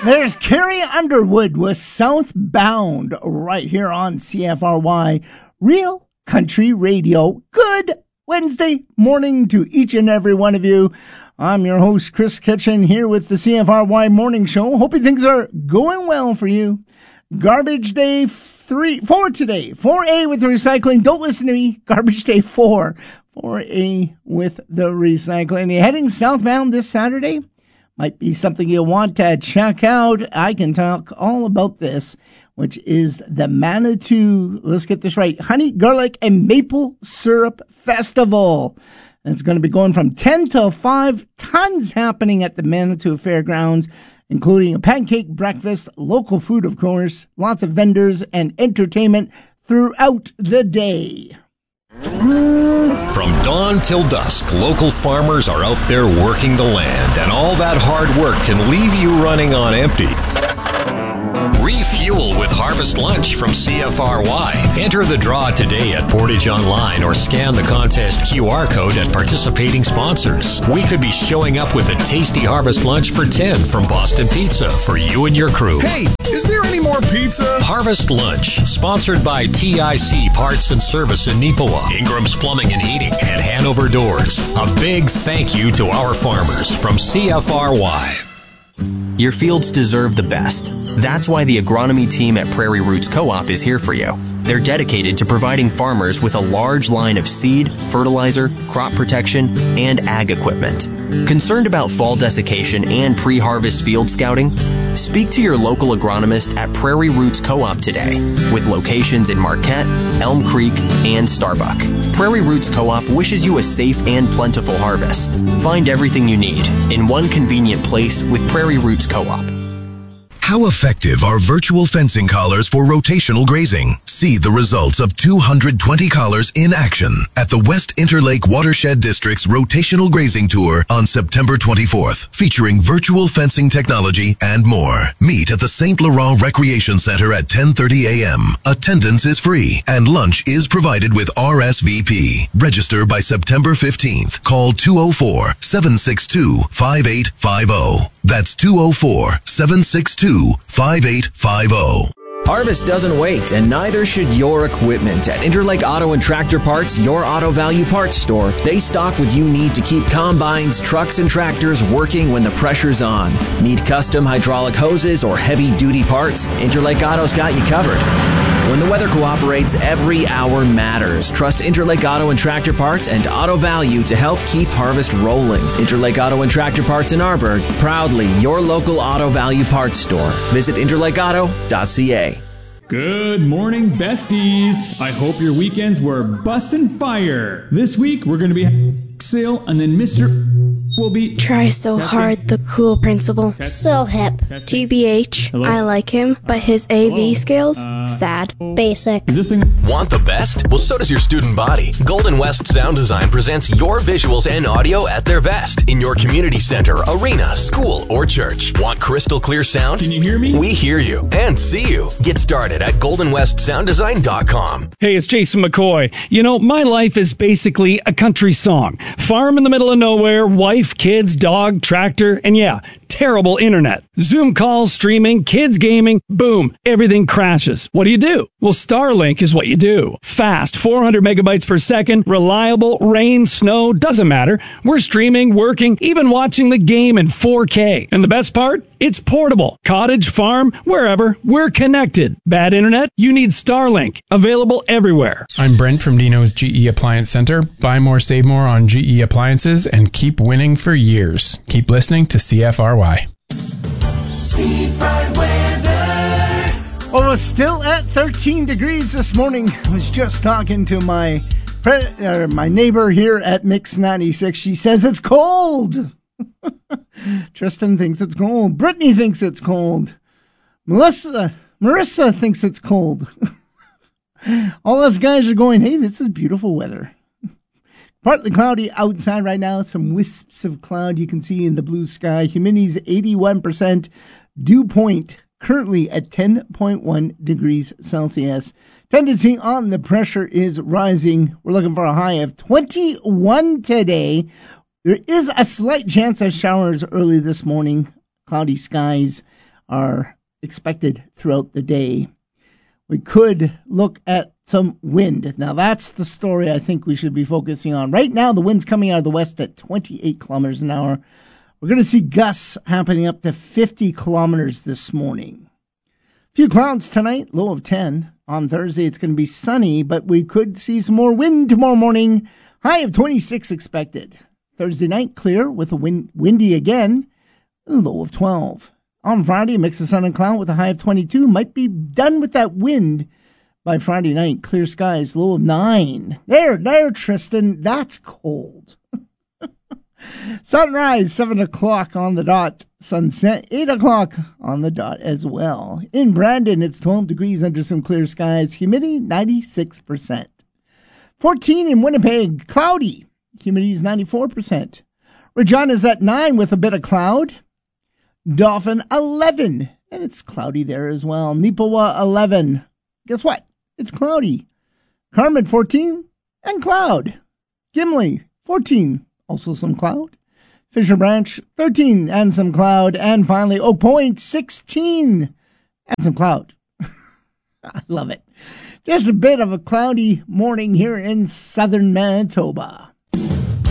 There's Carrie Underwood with Southbound right here on CFRY Real Country Radio. Good Wednesday morning to each and every one of you. I'm your host, Chris Kitchen, here with the CFRY Morning Show. Hoping things are going well for you. Garbage Day 4 today. 4A with the recycling. Don't listen to me. Garbage Day 4. 4A with the recycling. You're heading southbound this Saturday? Might be something you'll want to check out. I can talk all about this, which is the Manitou, let's get this right, Honey, Garlic, and Maple Syrup Festival. It's going to be going from 10 till 5, tons happening at the Manitou Fairgrounds, including a pancake breakfast, local food, of course, lots of vendors, and entertainment throughout the day. From dawn till dusk, local farmers are out there working the land, and all that hard work can leave you running on empty. Refuel with Harvest Lunch from CFRY. Enter the draw today at Portage Online or scan the contest QR code at participating sponsors. We could be showing up with a tasty Harvest Lunch for 10 from Boston Pizza for you and your crew. Hey, is there any more pizza? Harvest Lunch, sponsored by TIC Parts and Service in Neepawa, Ingram's Plumbing and Heating, and Hanover Doors. A big thank you to our farmers from CFRY. Your fields deserve the best. That's why the agronomy team at Prairie Roots Co-op is here for you. They're dedicated to providing farmers with a large line of seed, fertilizer, crop protection, and ag equipment. Concerned about fall desiccation and pre-harvest field scouting? Speak to your local agronomist at Prairie Roots Co-op today, with locations in Marquette, Elm Creek, and Starbuck. Prairie Roots Co-op wishes you a safe and plentiful harvest. Find everything you need in one convenient place with Prairie Roots Co-op. How effective are virtual fencing collars for rotational grazing? See the results of 220 collars in action at the West Interlake Watershed District's Rotational Grazing Tour on September 24th, featuring virtual fencing technology and more. Meet at the St. Laurent Recreation Center at 10:30 a.m. Attendance is free and lunch is provided with RSVP. Register by September 15th. Call 204-762-5850. That's 204-762-5850. Harvest doesn't wait, and neither should your equipment. At Interlake Auto and Tractor Parts, your auto value parts store, they stock what you need to keep combines, trucks, and tractors working when the pressure's on. Need custom hydraulic hoses or heavy-duty parts? Interlake Auto's got you covered. When the weather cooperates, every hour matters. Trust Interlake Auto and Tractor Parts and Auto Value to help keep harvest rolling. Interlake Auto and Tractor Parts in Arborg, proudly your local Auto Value parts store. Visit interlakeauto.ca. Good morning, besties. I hope your weekends were bussin' fire. This week, we're going to be sale, and then Mr. will be... Try so hard, the cool principal. So hip. TBH, hello? I like him, but his AV skills, sad. Basic. Is this thing... Want the best? Well, so does your student body. Golden West Sound Design presents your visuals and audio at their best in your community center, arena, school, or church. Want crystal clear sound? Can you hear me? We hear you and see you. Get started at goldenwestsounddesign.com. Hey, it's Jason McCoy. You know, my life is basically a country song. Farm in the middle of nowhere, wife, kids, dog, tractor, and yeah, terrible internet. Zoom calls, streaming, kids gaming, boom, everything crashes. What do? Well, Starlink is what you do. Fast, 400 megabytes per second, reliable, rain, snow, doesn't matter. We're streaming, working, even watching the game in 4K. And the best part? It's portable. Cottage, farm, wherever, we're connected. Bad internet? You need Starlink. Available everywhere. I'm Brent from Dino's GE Appliance Center. Buy more, save more on GE appliances and keep winning for years. Keep listening to CFRY. Well, we're still at 13 degrees this morning. I was just talking to my neighbor here at Mix 96. She says it's cold. Tristan thinks it's cold. Brittany thinks it's cold. Marissa thinks it's cold. All us guys are going, hey, this is beautiful weather. Partly cloudy outside right now. Some wisps of cloud you can see in the blue sky. Humidity's 81%. Dew point currently at 10.1 degrees Celsius. Tendency on the pressure is rising. We're looking for a high of 21 today. There is a slight chance of showers early this morning. Cloudy skies are expected throughout the day. We could look at some wind. Now, that's the story I think we should be focusing on. Right now, the wind's coming out of the west at 28 kilometers an hour. We're going to see gusts happening up to 50 kilometers this morning. A few clouds tonight, low of 10. On Thursday, it's going to be sunny, but we could see some more wind tomorrow morning. High of 26 expected. Thursday night, clear with a windy again, low of 12. On Friday, a mix of sun and cloud with a high of 22. Might be done with that wind by Friday night. Clear skies, low of 9. There, Tristan. That's cold. Sunrise, 7 o'clock on the dot. Sunset, 8 o'clock on the dot as well. In Brandon, it's 12 degrees under some clear skies. Humidity, 96%. 14 in Winnipeg, cloudy. Humidity is 94%. Regina's at 9 with a bit of cloud. Dauphin, 11, and it's cloudy there as well. Neepawa, 11. Guess what? It's cloudy. Carmen, 14, and cloud. Gimli, 14, also some cloud. Fisher Branch, 13, and some cloud. And finally, Oak Point, 16, and some cloud. I love it. Just a bit of a cloudy morning here in southern Manitoba.